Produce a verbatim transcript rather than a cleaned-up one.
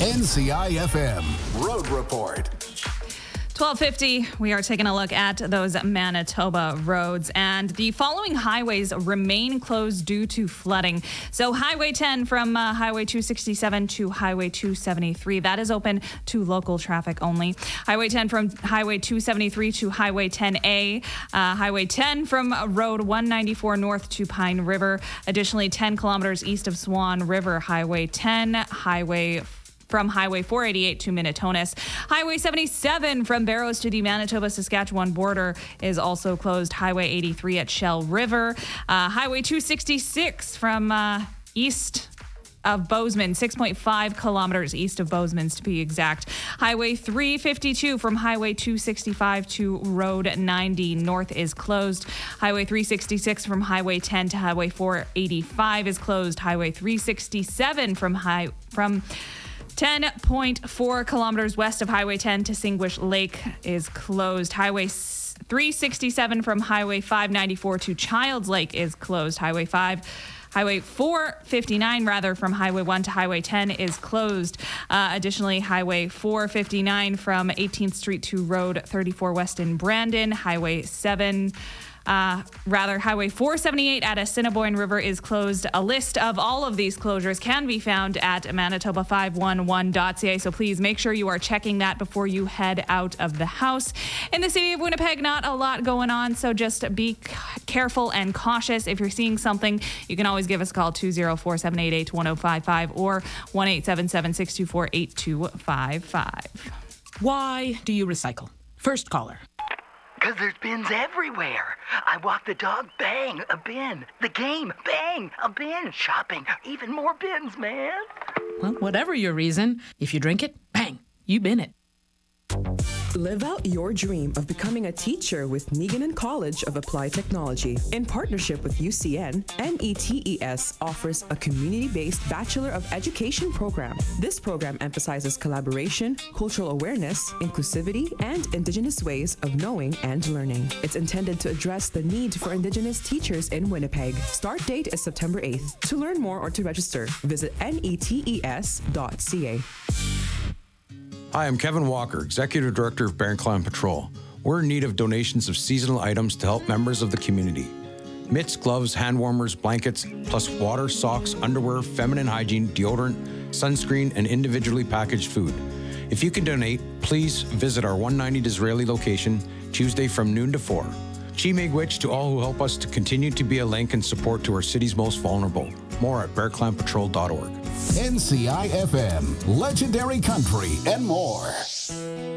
N C I F M Road Report. twelve fifty, we are taking a look at those Manitoba roads, and the following highways remain closed due to flooding. So Highway ten from uh, Highway two sixty-seven to Highway two seventy-three, that is open to local traffic only. Highway ten from Highway two seventy-three to Highway ten A. Uh, Highway ten from Road one ninety-four north to Pine River. Additionally, ten kilometers east of Swan River, Highway ten, Highway from Highway four eighty-eight to Minitonas. Highway seventy-seven from Barrows to the Manitoba-Saskatchewan border is also closed. Highway eighty-three at Shell River. Uh, Highway two sixty-six from uh, east of Bozeman, six point five kilometers east of Bozeman to be exact. Highway three fifty-two from Highway two sixty-five to Road ninety north is closed. Highway three sixty-six from Highway ten to Highway four eighty-five is closed. Highway three sixty-seven from high from ten point four kilometers west of Highway ten to Singwish Lake is closed. Highway three sixty-seven from Highway five ninety-four to Childs Lake is closed. Highway five Highway four fifty-nine, rather, from Highway one to Highway ten is closed. Uh, additionally, Highway four fifty-nine from eighteenth Street to Road thirty-four West in Brandon. Highway seven... Uh, rather, Highway four seventy-eight at Assiniboine River is closed. A list of all of these closures can be found at manitoba five one one dot c a, so please make sure you are checking that before you head out of the house. In the city of Winnipeg, not a lot going on, so just be c- careful and cautious. If you're seeing something, you can always give us a call, two oh four, seven eight eight, one oh five five or one eight seven seven, six two four, eight two five five. Why do you recycle? First caller. Because there's bins everywhere. I walk the dog, bang, a bin. The game, bang, a bin. Shopping, even more bins, man. Well, whatever your reason, if you drink it, bang, you bin it. Live out your dream of becoming a teacher with Meganon College of Applied Technology. In partnership with U C N, N E T E S offers a community-based Bachelor of Education program. This program emphasizes collaboration, cultural awareness, inclusivity, and Indigenous ways of knowing and learning. It's intended to address the need for Indigenous teachers in Winnipeg. Start date is September eighth. To learn more or to register, visit N E T E S dot C A. Hi, I'm Kevin Walker, Executive Director of Bear and Clan Patrol. We're in need of donations of seasonal items to help members of the community. Mitts, gloves, hand warmers, blankets, plus water, socks, underwear, feminine hygiene, deodorant, sunscreen, and individually packaged food. If you can donate, please visit our one ninety Disraeli location, Tuesday from noon to four. Chi Miigwech to all who help us to continue to be a link and support to our city's most vulnerable. More at bear clan patrol dot org. N C I F M, legendary country and more.